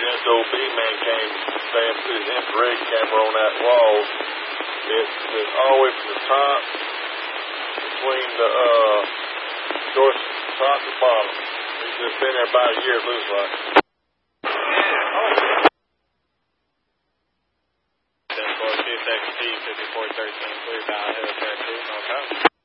SOB man came, stand put his infrared camera on that wall. It's all the way from the top, between the top and bottom. It's been there about a year, it looks like. 10-4, 2 seconds, 5413, clear downhill, track 2, no problem.